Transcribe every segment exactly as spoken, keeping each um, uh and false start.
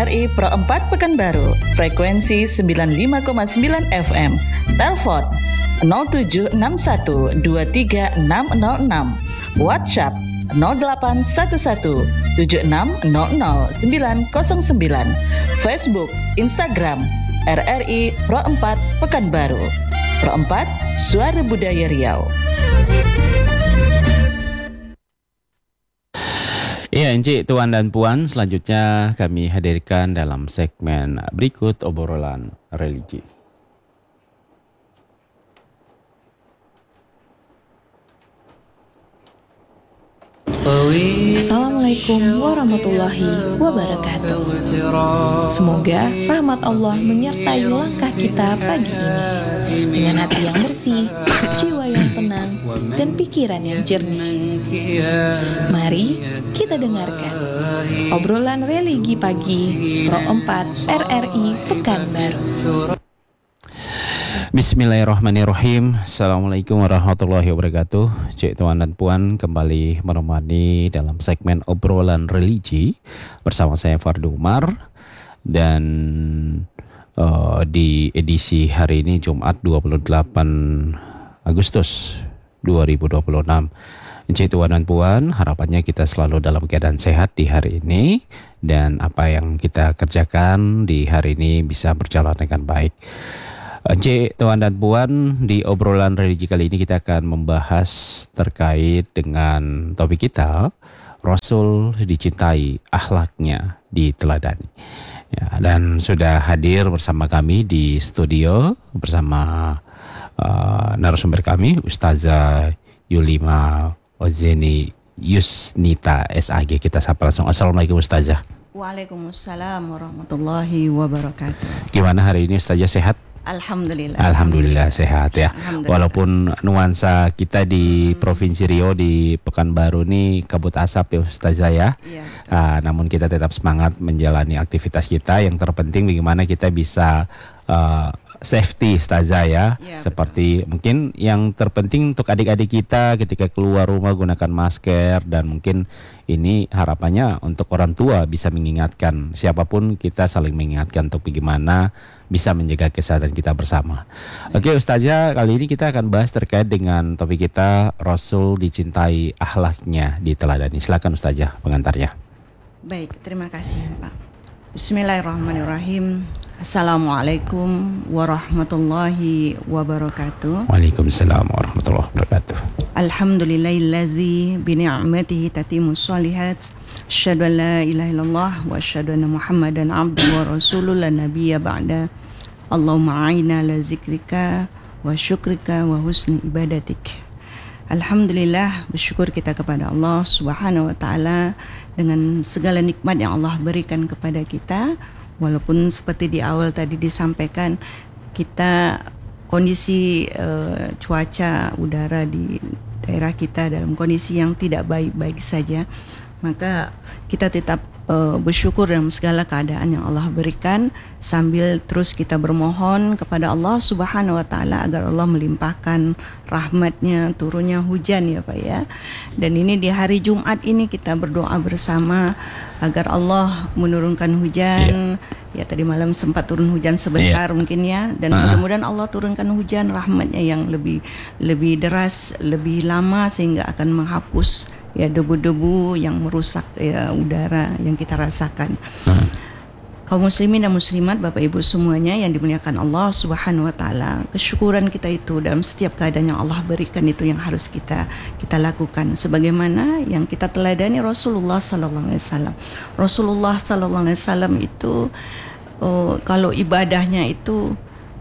I Pro empat Pekanbaru, frekuensi sembilan puluh lima koma sembilan F M. Telepon nol tujuh enam satu dua tiga enam nol enam. WhatsApp nol delapan satu satu tujuh enam nol nol sembilan nol sembilan. Facebook, Instagram R R I Pro empat Pekanbaru. Pro empat, Suara Budaya Riau. Iya, Encik, Tuan dan Puan, selanjutnya kami hadirkan dalam segmen berikut obrolan religi. Assalamualaikum warahmatullahi wabarakatuh. Semoga rahmat Allah menyertai langkah kita pagi ini dengan hati yang bersih, jiwa yang tenang, dan pikiran yang jernih. Mari kita dengarkan obrolan religi pagi Pro empat R R I Pekanbaru. Bismillahirrahmanirrahim. Assalamualaikum warahmatullahi wabarakatuh. Cik, Tuan dan Puan, kembali menemani dalam segmen obrolan religi bersama saya Fardu Umar. Dan uh, di edisi hari ini Jumat dua puluh delapan Agustus dua ribu dua puluh enam. Cik, Tuan dan Puan, harapannya kita selalu dalam keadaan sehat di hari ini, dan apa yang kita kerjakan di hari ini bisa berjalan dengan baik. Encik, Tuan dan Puan, di obrolan religi kali ini kita akan membahas terkait dengan topik kita, Rasul dicintai, akhlaknya diteladani. Ya, dan sudah hadir bersama kami di studio bersama uh, narasumber kami, Ustazah Yulima Ozeni Yusnita S A G. Kita sapa langsung. Assalamualaikum Ustazah. Waalaikumsalam warahmatullahi wabarakatuh. Gimana hari ini Ustazah, sehat? Alhamdulillah. Alhamdulillah sehat ya. Walaupun nuansa kita di hmm. Provinsi Riau di Pekanbaru ini kabut asap ya Ustazah ya. Iya, uh, namun kita tetap semangat menjalani aktivitas kita. Yang terpenting bagaimana kita bisa uh, safety Ustazah ya. Ya, seperti betul. Mungkin yang terpenting untuk adik-adik kita ketika keluar rumah gunakan masker, dan mungkin ini harapannya untuk orang tua bisa mengingatkan, siapapun kita saling mengingatkan untuk bagaimana bisa menjaga kesehatan kita bersama. Oke Ustazah, kali ini kita akan bahas terkait dengan topik kita, Rasul dicintai, akhlaknya diteladani. Silakan Ustazah pengantarnya. Baik, terima kasih Pak. Bismillahirrahmanirrahim. Assalamualaikum warahmatullahi wabarakatuh. Waalaikumsalam warahmatullahi wabarakatuh. Alhamdulillahillazi bini'matihi tatimmus shalihat. Asyhadu an la ilaha illallah wa asyhadu anna Muhammadan abduhu wa rasuluhu la nabiyya ba'da. Allahumma a'inna ala zikrika wa syukrika wa husni ibadatik. Alhamdulillah, bersyukur kita kepada Allah Subhanahu wa taala dengan segala nikmat yang Allah berikan kepada kita. Walaupun seperti di awal tadi disampaikan, kita kondisi uh, cuaca udara di daerah kita dalam kondisi yang tidak baik-baik saja, maka kita tetap uh, bersyukur dalam segala keadaan yang Allah berikan, sambil terus kita bermohon kepada Allah Subhanahu wa taala agar Allah melimpahkan rahmatnya, turunnya hujan ya Pak ya. Dan ini di hari Jumat ini kita berdoa bersama agar Allah menurunkan hujan. Ya, tadi malam sempat turun hujan sebentar, yeah. mungkin ya, dan uh-huh. mudah-mudahan Allah turunkan hujan rahmatnya yang lebih lebih deras, lebih lama, sehingga akan menghapus ya debu-debu yang merusak ya udara yang kita rasakan. Uh-huh. Kaum muslimin dan muslimat, Bapak Ibu semuanya yang dimuliakan Allah Subhanahu wa taala, kesyukuran kita itu dalam setiap keadaan yang Allah berikan itu yang harus kita kita lakukan, sebagaimana yang kita teladani Rasulullah sallallahu alaihi wasallam. Rasulullah sallallahu alaihi wasallam itu oh, kalau ibadahnya itu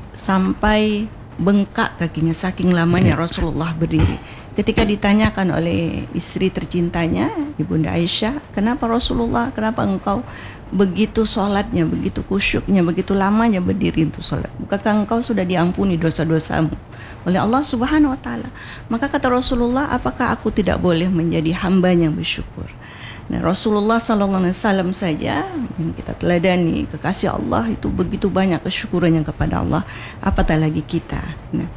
sampai bengkak kakinya saking lamanya Rasulullah berdiri. Ketika ditanyakan oleh istri tercintanya, Ibunda Aisyah, kenapa Rasulullah, kenapa engkau begitu sholatnya, begitu khusyuknya, begitu lamanya berdiri untuk sholat? Bukankah engkau sudah diampuni dosa-dosamu oleh Allah Subhanahu wa taala? Maka kata Rasulullah, apakah aku tidak boleh menjadi hamba yang bersyukur? Nah, Rasulullah sallallahu alaihi wasallam saja yang kita teladani, kekasih Allah, itu begitu banyak kesyukurannya kepada Allah, apatah lagi kita. Nah,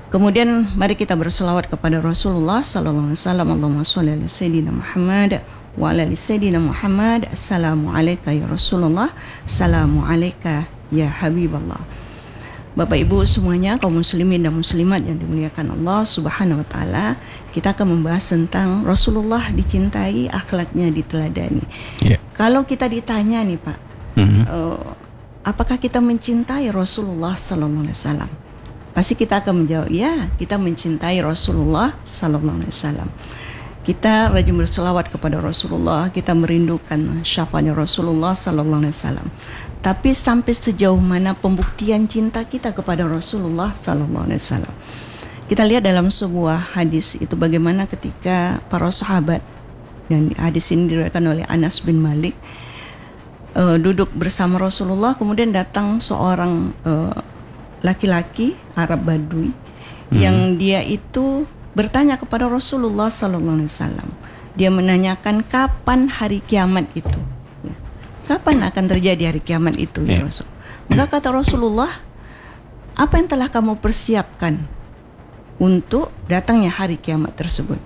kemudian mari kita berselawat kepada Rasulullah sallallahu alaihi wasallam. Allahumma shalli ala sayyidina Muhammad wa ala ali sayyidina Muhammad. Assalamu alayka ya Rasulullah, assalamu alayka ya Habiballah. Bapak Ibu semuanya, kaum muslimin dan muslimat yang dimuliakan Allah Subhanahu wa taala, kita akan membahas tentang Rasulullah dicintai, akhlaknya diteladani. Yeah. Kalau kita ditanya nih Pak, mm-hmm. uh, apakah kita mencintai Rasulullah sallallahu alaihi wasallam? Pasti kita akan menjawab, ya, kita mencintai Rasulullah sallallahu alaihi wasallam. Kita rajin berselawat kepada Rasulullah, kita merindukan syafaatnya Rasulullah sallallahu alaihi wasallam. Tapi sampai sejauh mana pembuktian cinta kita kepada Rasulullah sallallahu alaihi wasallam? Kita lihat dalam sebuah hadis itu bagaimana ketika para sahabat, dan hadis ini diriwayatkan oleh Anas bin Malik, uh, duduk bersama Rasulullah, kemudian datang seorang uh, laki-laki Arab Badui hmm. yang dia itu bertanya kepada Rasulullah sallallahu alaihi wasallam. Dia menanyakan kapan hari kiamat itu. Kapan akan terjadi hari kiamat itu ya Rasul? Maka kata Rasulullah, apa yang telah kamu persiapkan untuk datangnya hari kiamat tersebut?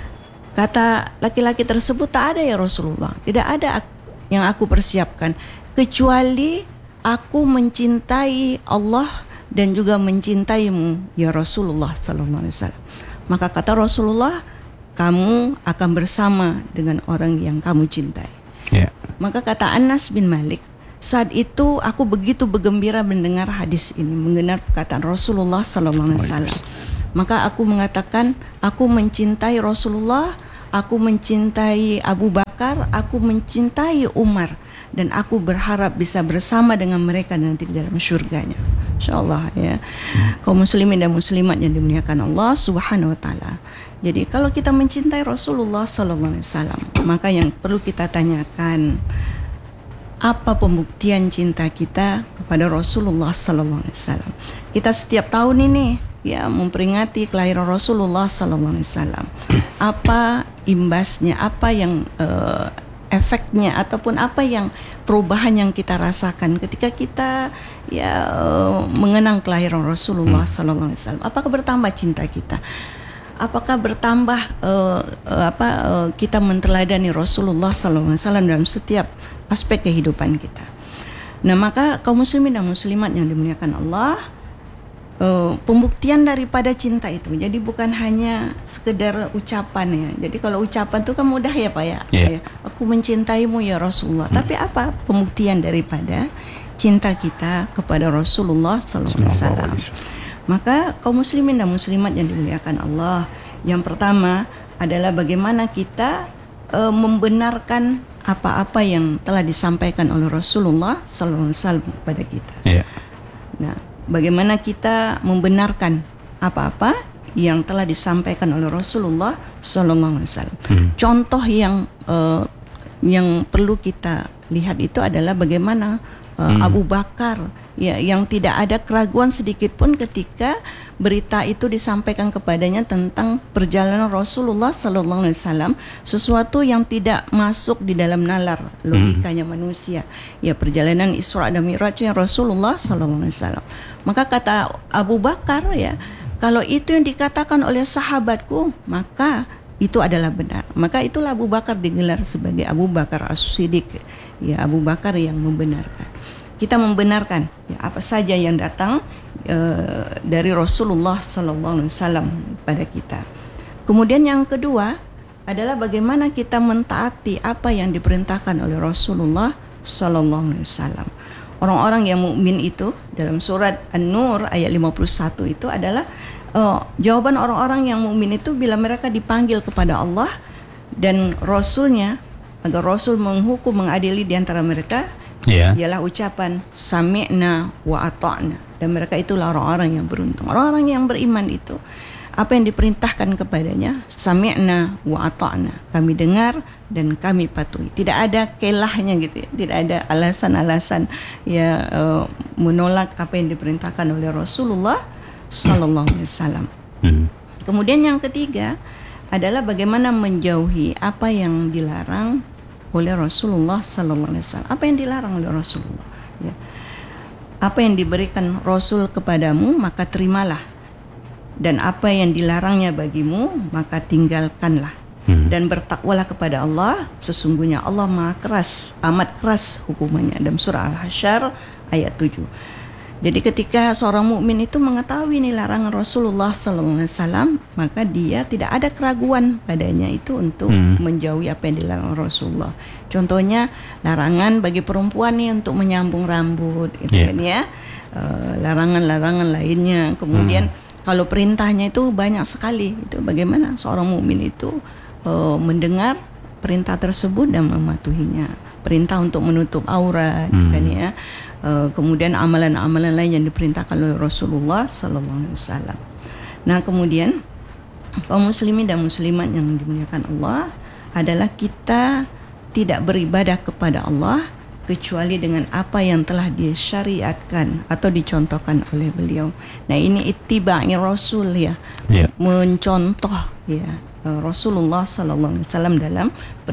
Kata laki-laki tersebut, tak ada ya Rasulullah, tidak ada yang aku persiapkan kecuali aku mencintai Allah dan juga mencintaimu ya Rasulullah sallallahu alaihi wasallam. Maka kata Rasulullah, kamu akan bersama dengan orang yang kamu cintai. Yeah. Maka kata Anas bin Malik, saat itu aku begitu bergembira mendengar hadis ini, mendengar perkataan Rasulullah sallallahu alaihi wasallam. Maka aku mengatakan, aku mencintai Rasulullah, aku mencintai Abu Bakar, aku mencintai Umar, dan aku berharap bisa bersama dengan mereka nanti di dalam syurganya. Insyaallah ya. Kaum muslimin dan muslimat yang dimuliakan Allah Subhanahu wa taala. Jadi kalau kita mencintai Rasulullah sallallahu alaihi wasallam, maka yang perlu kita tanyakan, apa pembuktian cinta kita kepada Rasulullah sallallahu alaihi wasallam? Kita setiap tahun ini ya memperingati kelahiran Rasulullah sallallahu alaihi wasallam. Apa imbasnya, apa yang uh, efeknya ataupun apa yang perubahan yang kita rasakan ketika kita ya uh, mengenang kelahiran Rasulullah sallallahu alaihi wasallam? Apakah bertambah cinta kita? Apakah bertambah uh, uh, apa uh, kita menteladani Rasulullah sallallahu alaihi wasallam dalam setiap aspek kehidupan kita? Nah, maka kaum muslimin dan muslimat yang dimuliakan Allah, uh, pembuktian daripada cinta itu jadi bukan hanya sekedar ucapan ya. Jadi kalau ucapan itu kan mudah ya Pak ya, yeah. Aku mencintaimu ya Rasulullah. Hmm. Tapi apa pembuktian daripada cinta kita kepada Rasulullah sallallahu alaihi wasallam? Maka kaum muslimin dan muslimat yang dimuliakan Allah, yang pertama adalah bagaimana kita e, membenarkan apa-apa yang telah disampaikan oleh Rasulullah sallallahu alaihi wasallam kepada kita. Yeah. Nah, bagaimana kita membenarkan apa-apa yang telah disampaikan oleh Rasulullah sallallahu alaihi wasallam. Hmm. Contoh yang e, yang perlu kita lihat itu adalah bagaimana e, hmm. Abu Bakar ya, yang tidak ada keraguan sedikit pun ketika berita itu disampaikan kepadanya tentang perjalanan Rasulullah sallallahu alaihi wasallam, sesuatu yang tidak masuk di dalam nalar logikanya hmm. manusia. Ya, perjalanan Isra dan Mi'rajnya Rasulullah sallallahu alaihi wasallam. Maka kata Abu Bakar ya, kalau itu yang dikatakan oleh sahabatku, maka itu adalah benar. Maka itulah Abu Bakar digelar sebagai Abu Bakar As-Siddiq. Ya, Abu Bakar yang membenarkan. Kita membenarkan ya, apa saja yang datang e, dari Rasulullah sallallahu alaihi wasallam pada kita. Kemudian yang kedua adalah bagaimana kita mentaati apa yang diperintahkan oleh Rasulullah sallallahu alaihi wasallam. Orang-orang yang mukmin itu dalam surat An-Nur ayat lima puluh satu itu adalah e, jawaban orang-orang yang mukmin itu bila mereka dipanggil kepada Allah dan Rasulnya agar Rasul menghukum, mengadili di antara mereka. Yeah. Ialah ucapan sami'na wa ata'na, dan mereka itulah orang-orang yang beruntung. Orang-orang yang beriman itu apa yang diperintahkan kepadanya, sami'na wa ata'na, kami dengar dan kami patuhi. Tidak ada kelahnya gitu ya. Tidak ada alasan-alasan ya uh, menolak apa yang diperintahkan oleh Rasulullah sallallahu alaihi wasallam. Mm. Kemudian yang ketiga adalah bagaimana menjauhi apa yang dilarang oleh Rasulullah sallallahu alaihi wasallam. Apa yang dilarang oleh Rasulullah ya. Apa yang diberikan Rasul kepadamu maka terimalah, dan apa yang dilarangnya bagimu maka tinggalkanlah. Hmm. dan bertakwalah kepada Allah, sesungguhnya Allah maha keras, amat keras hukumannya, dalam surah Al-Hasyr ayat tujuh. Jadi ketika seorang mukmin itu mengetahui nih larangan Rasulullah sallallahu alaihi wasallam, maka dia tidak ada keraguan padanya itu untuk hmm. menjauhi apa yang dilarang Rasulullah. Contohnya larangan bagi perempuan nih untuk menyambung rambut, gitu yeah. kan ya. Uh, larangan-larangan lainnya. Kemudian hmm. kalau perintahnya itu banyak sekali. Itu bagaimana seorang mukmin itu uh, mendengar perintah tersebut dan mematuhinya. Perintah untuk menutup aurat, hmm. kan ya. Uh, kemudian amalan-amalan lain yang diperintahkan oleh Rasulullah sallallahu alaihi wasallam. Nah, kemudian kaum muslimin dan muslimat yang dimuliakan Allah adalah kita tidak beribadah kepada Allah kecuali dengan apa yang telah disyariatkan atau dicontohkan oleh beliau. Nah, ini ittiba'i Rasul ya. Yeah. Mencontoh ya Rasulullah sallallahu alaihi wasallam dalam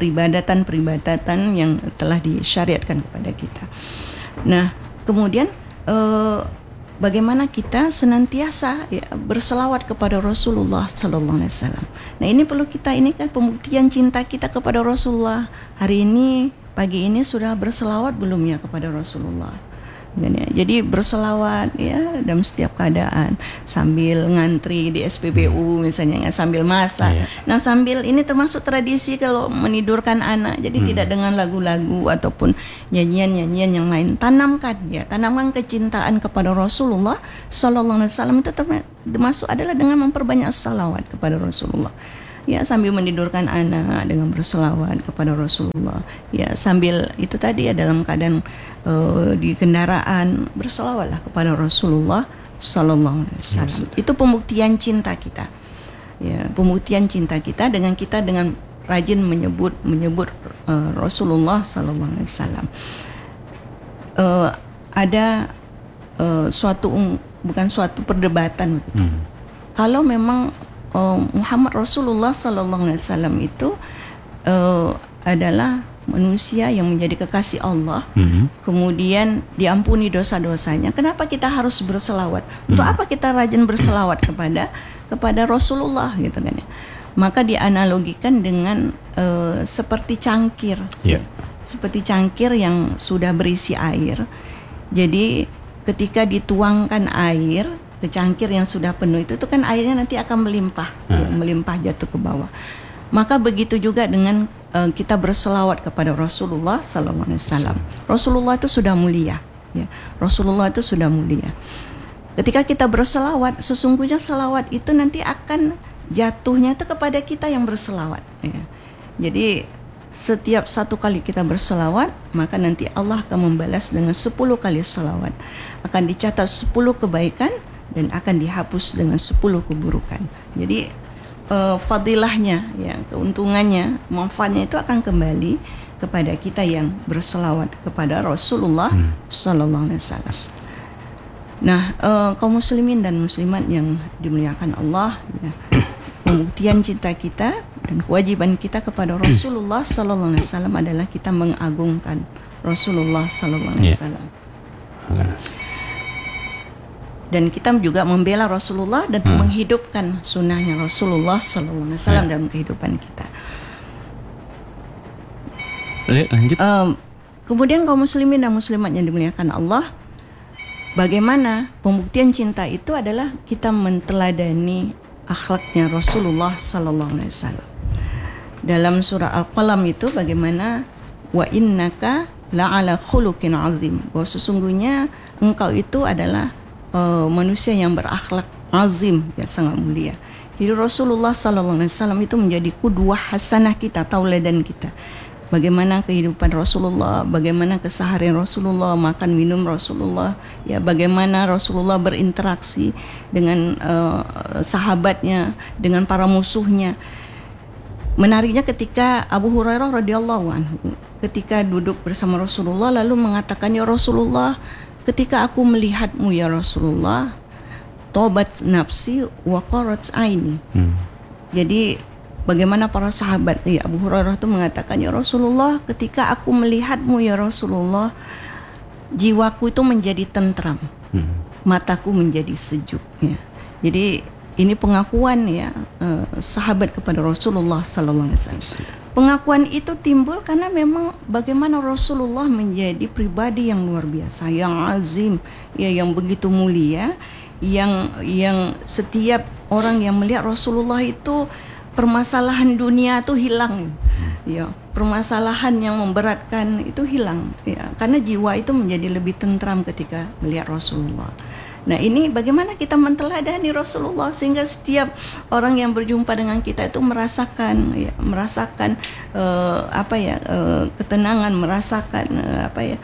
peribadatan-peribadatan yang telah disyariatkan kepada kita. Nah, kemudian eh, bagaimana kita senantiasa ya, berselawat kepada Rasulullah sallallahu alaihi wasallam. Nah, ini perlu kita, ini kan pembuktian cinta kita kepada Rasulullah. Hari ini, pagi ini sudah berselawat belum ya kepada Rasulullah? Jadi berselawat ya dalam setiap keadaan, sambil ngantri di S P B U misalnya, sambil masak. Yeah. Nah, sambil ini termasuk tradisi kalau menidurkan anak. Jadi hmm. tidak dengan lagu-lagu ataupun nyanyian-nyanyian yang lain. Tanamkan ya, tanamkan kecintaan kepada Rasulullah sallallahu alaihi wasallam itu termasuk adalah dengan memperbanyak salawat kepada Rasulullah. Ya, sambil menidurkan anak dengan berselawat kepada Rasulullah. Ya, sambil itu tadi ya dalam keadaan uh, di kendaraan berselawatlah kepada Rasulullah sallallahu alaihi wasallam. Yes. Itu pembuktian cinta kita. Ya, pembuktian cinta kita dengan kita dengan rajin menyebut menyebut uh, Rasulullah sallallahu alaihi wasallam. Uh, ada uh, suatu bukan suatu perdebatan begitu. Hmm. Kalau memang Uh, Muhammad Rasulullah sallallahu alaihi wasallam itu uh, adalah manusia yang menjadi kekasih Allah, mm-hmm. kemudian diampuni dosa-dosanya. Kenapa kita harus berselawat? Mm-hmm. Untuk apa kita rajin berselawat kepada kepada Rasulullah gitu kan ya? Maka dianalogikan dengan uh, seperti cangkir, yeah. seperti cangkir yang sudah berisi air. Jadi ketika dituangkan air ke cangkir yang sudah penuh itu, itu kan airnya nanti akan melimpah, hmm. ya, melimpah jatuh ke bawah. Maka begitu juga dengan uh, kita berselawat kepada Rasulullah sallallahu alaihi wasallam. Rasulullah itu sudah mulia, ya. Rasulullah itu sudah mulia. Ketika kita berselawat, sesungguhnya selawat itu nanti akan jatuhnya itu kepada kita yang berselawat. Ya. Jadi setiap satu kali kita berselawat, maka nanti Allah akan membalas dengan sepuluh kali selawat. Akan dicatat sepuluh kebaikan dan akan dihapus dengan sepuluh keburukan. Jadi uh, fadilahnya, ya, keuntungannya, manfaatnya itu akan kembali kepada kita yang berselawat kepada Rasulullah hmm. sallallahu alaihi wasallam. Nah, uh, kaum muslimin dan muslimat yang dimuliakan Allah, ya, pembuktian cinta kita dan kewajiban kita kepada Rasulullah sallallahu alaihi wasallam adalah kita mengagungkan Rasulullah sallallahu alaihi wasallam. Yeah. Dan kita juga membela Rasulullah dan hmm. menghidupkan sunnahnya Rasulullah sallallahu alaihi wasallam ya. dalam kehidupan kita. Lanjut. Um, kemudian kaum muslimin dan muslimat yang dimuliakan Allah, bagaimana pembuktian cinta itu adalah kita menteladani akhlaknya Rasulullah sallallahu alaihi wasallam. Dalam surah Al-Qalam itu bagaimana wa innaka la'ala khuluqin azim, bahwa sesungguhnya engkau itu adalah Uh, manusia yang berakhlak azim, ya, sangat mulia. Jadi Rasulullah sallallahu alaihi wasallam itu menjadi qudwah hasanah kita, tauladan kita. Bagaimana kehidupan Rasulullah, bagaimana keseharian Rasulullah, makan minum Rasulullah, ya, bagaimana Rasulullah berinteraksi dengan uh, sahabatnya, dengan para musuhnya. Menariknya ketika Abu Hurairah radhiyallahu anhu ketika duduk bersama Rasulullah lalu mengatakan, ya Rasulullah, ketika aku melihatmu ya Rasulullah, tobat nafsi wa qarat aini. Hmm. Jadi bagaimana para sahabat, ya, Abu Hurairah itu mengatakan, ya Rasulullah, ketika aku melihatmu ya Rasulullah, jiwaku itu menjadi tentram, hmm. mataku menjadi sejuk. Ya. Jadi ini pengakuan ya uh, sahabat kepada Rasulullah sallallahu alaihi wasallam. Pengakuan itu timbul karena memang bagaimana Rasulullah menjadi pribadi yang luar biasa, yang azim, ya, yang begitu mulia, yang yang setiap orang yang melihat Rasulullah itu permasalahan dunia itu hilang, ya, permasalahan yang memberatkan itu hilang, ya, karena jiwa itu menjadi lebih tentram ketika melihat Rasulullah. Nah, ini bagaimana kita menteladani Rasulullah sehingga setiap orang yang berjumpa dengan kita itu merasakan ya, merasakan uh, apa ya uh, ketenangan, merasakan uh, apa ya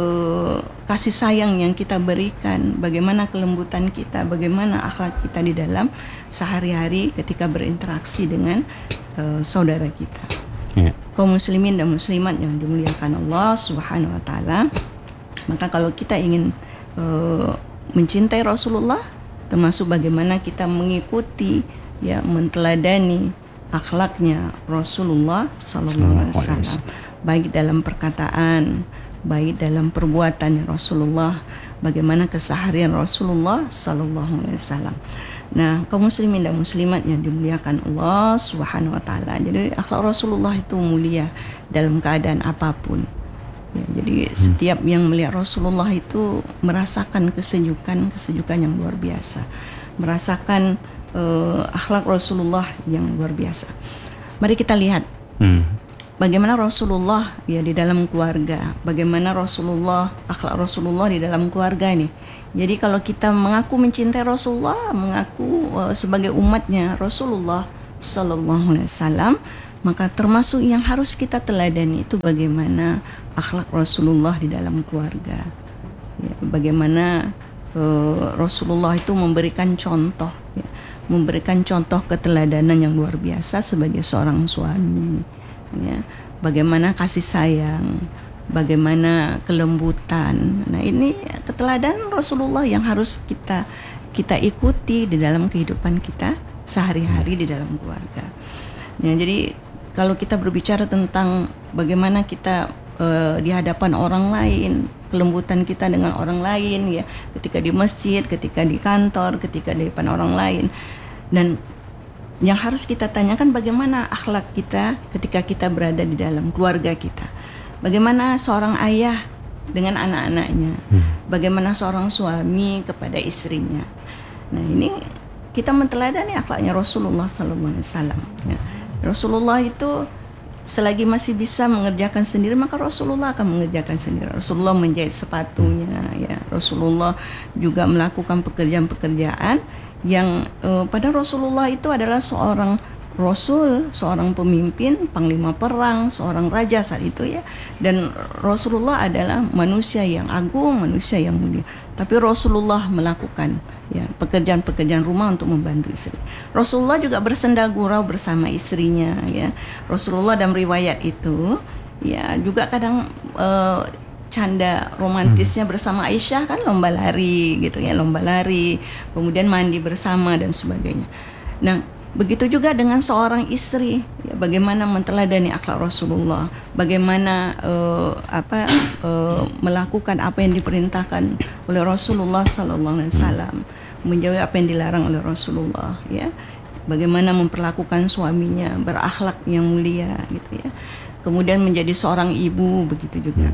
uh, kasih sayang yang kita berikan, bagaimana kelembutan kita, bagaimana akhlak kita di dalam sehari-hari ketika berinteraksi dengan uh, saudara kita. Yeah. Kaum muslimin dan muslimat yang dimuliakan Allah Subhanahu wa taala, maka kalau kita ingin uh, mencintai Rasulullah, termasuk bagaimana kita mengikuti ya menteladani akhlaknya Rasulullah sallallahu alaihi wasallam, baik dalam perkataan, baik dalam perbuatan Rasulullah, bagaimana keseharian Rasulullah sallallahu alaihi wasallam. Nah, kaum muslimin dan muslimat yang dimuliakan Allah Subhanahu wa taala, jadi akhlak Rasulullah itu mulia dalam keadaan apapun. Ya, jadi setiap yang melihat Rasulullah itu merasakan kesejukan, kesejukan yang luar biasa, merasakan uh, akhlak Rasulullah yang luar biasa. Mari kita lihat hmm. bagaimana Rasulullah ya di dalam keluarga, bagaimana Rasulullah, akhlak Rasulullah di dalam keluarga nih. Jadi kalau kita mengaku mencintai Rasulullah, mengaku uh, sebagai umatnya Rasulullah Sallallahu Alaihi Wasallam, maka termasuk yang harus kita teladani itu bagaimana akhlak Rasulullah di dalam keluarga, ya, bagaimana uh, Rasulullah itu memberikan contoh, ya, memberikan contoh keteladanan yang luar biasa sebagai seorang suami, ya, bagaimana kasih sayang, bagaimana kelembutan. Nah, ini keteladanan Rasulullah yang harus kita kita ikuti di dalam kehidupan kita sehari-hari di dalam keluarga. Ya, jadi kalau kita berbicara tentang bagaimana kita Uh, di hadapan orang lain, kelembutan kita dengan orang lain ya, ketika di masjid, ketika di kantor, ketika di depan orang lain, dan yang harus kita tanyakan bagaimana akhlak kita ketika kita berada di dalam keluarga kita, bagaimana seorang ayah dengan anak-anaknya, hmm. bagaimana seorang suami kepada istrinya. Nah, ini kita menteladani akhlaknya Rasulullah Sallallahu Alaihi Wasallam. Ya. Rasulullah itu selagi masih bisa mengerjakan sendiri, maka Rasulullah akan mengerjakan sendiri. Rasulullah menjahit sepatunya, ya. Rasulullah juga melakukan pekerjaan-pekerjaan yang uh, pada Rasulullah itu adalah seorang Rasul, seorang pemimpin, panglima perang, seorang raja saat itu ya. Dan Rasulullah adalah manusia yang agung, manusia yang mulia. Tapi Rasulullah melakukan ya pekerjaan-pekerjaan rumah untuk membantu istri. Rasulullah juga bersenda gurau bersama istrinya ya. Rasulullah dalam riwayat itu ya juga kadang uh, canda romantisnya bersama Aisyah kan, lomba lari gitu ya, lomba lari, kemudian mandi bersama dan sebagainya. Nah, begitu juga dengan seorang istri, ya, bagaimana menteladani akhlak Rasulullah, bagaimana uh, apa uh, melakukan apa yang diperintahkan oleh Rasulullah Sallallahu Alaihi Wasallam, menjauhi apa yang dilarang oleh Rasulullah, ya, bagaimana memperlakukan suaminya berakhlak yang mulia, gitu ya. Kemudian menjadi seorang ibu, begitu juga.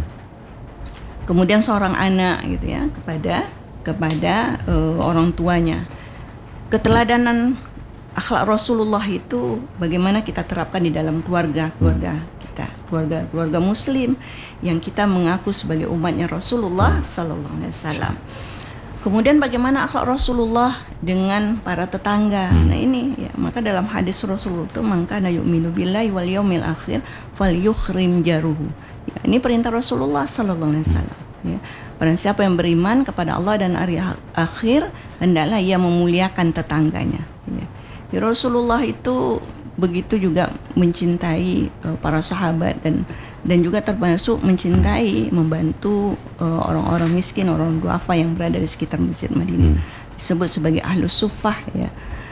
Kemudian seorang anak, gitu ya, kepada kepada uh, orang tuanya. Keteladanan akhlak Rasulullah itu bagaimana kita terapkan di dalam keluarga keluarga kita, keluarga keluarga Muslim yang kita mengaku sebagai umatnya Rasulullah Sallallahu Alaihi Wasallam. Kemudian bagaimana akhlak Rasulullah dengan para tetangga. Nah ini ya, maka dalam hadis Rasulullah itu maka na yu'minu billahi wal yaumil akhir fal yukhrim jaruhu. Ya, ini perintah Rasulullah Sallallahu Alaihi Wasallam. Ya, barang siapa yang beriman kepada Allah dan hari akhir, hendaklah ia memuliakan tetangganya. Ya. Ya, Rasulullah itu begitu juga mencintai uh, para sahabat dan dan juga termasuk mencintai, membantu uh, orang-orang miskin, orang duafa yang berada di sekitar Masjid Madinah. Disebut sebagai ahlus suffah ya.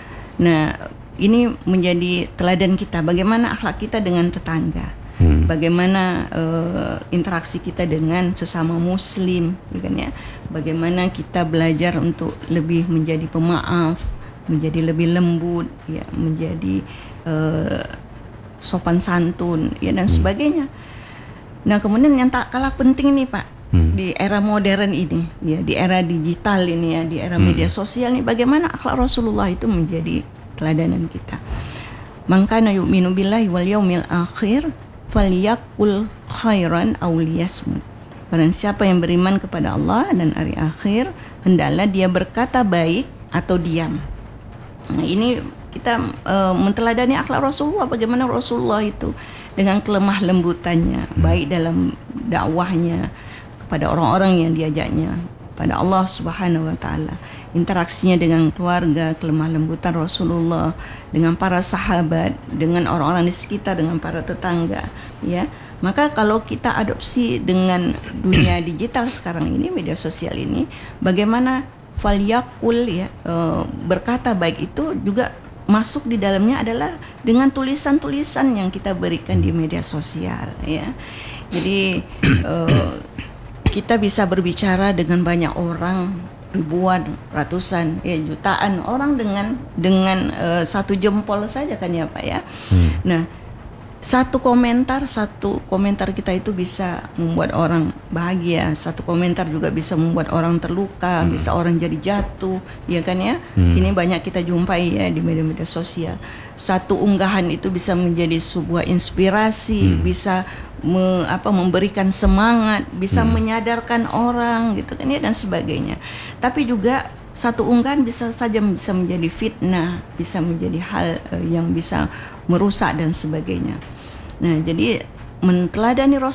Nah, ini menjadi teladan kita bagaimana akhlak kita dengan tetangga. Hmm. Bagaimana uh, interaksi kita dengan sesama muslim, ya kan ya? Bagaimana kita belajar untuk lebih menjadi pemaaf, menjadi lebih lembut, ya, menjadi uh, sopan santun, ya, dan sebagainya. Nah, kemudian yang tak kalah penting nih Pak, hmm. di era modern ini, ya, di era digital ini, ya, di era hmm. media sosial ini, bagaimana akhlak Rasulullah itu menjadi teladanan kita. Man kana yu'minu billahi wal yaumil akhir falyaqul khairan aw liyasmut. Barang siapa yang beriman kepada Allah dan hari akhir, hendaklah dia berkata baik atau diam. Nah, ini kita uh, menteladani akhlak Rasulullah, bagaimana Rasulullah itu dengan kelemah lembutannya, hmm. baik dalam dakwahnya kepada orang-orang yang diajaknya, pada Allah Subhanahu wa taala, interaksinya dengan keluarga, kelemah lembutan Rasulullah dengan para sahabat, dengan orang-orang di sekitar, dengan para tetangga, ya. Maka kalau kita adopsi dengan dunia digital sekarang ini, media sosial ini, bagaimana falyakul, ya, e, berkata baik itu juga masuk di dalamnya adalah dengan tulisan-tulisan yang kita berikan di media sosial, ya. Jadi e, kita bisa berbicara dengan banyak orang, ribuan, ratusan, ya, jutaan orang dengan dengan e, satu jempol saja kan ya Pak ya. Hmm. Nah, satu komentar, satu komentar kita itu bisa membuat orang bahagia, satu komentar juga bisa membuat orang terluka, hmm. bisa orang jadi jatuh, ya kan ya. Hmm. Ini banyak kita jumpai ya di media-media sosial. Satu unggahan itu bisa menjadi sebuah inspirasi, hmm. bisa me, apa, memberikan semangat, bisa hmm. menyadarkan orang, gitu kan ya, dan sebagainya. Tapi juga satu unggahan bisa saja bisa menjadi fitnah, bisa menjadi hal uh, yang bisa merusak dan sebagainya. Nah, jadi menteladani